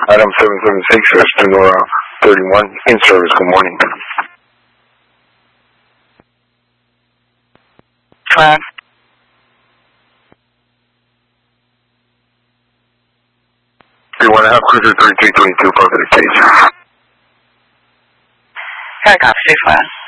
Item 776, West Nora 31, in service. Good morning. Flag. You want to have cruiser 3322 for the case? Got a copy, 6 flag.